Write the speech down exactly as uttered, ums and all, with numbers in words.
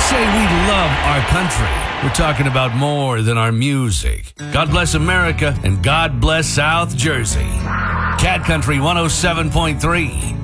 say we love our country, we're talking about more than our music. God bless America and God bless South Jersey. Cat Country one oh seven point three.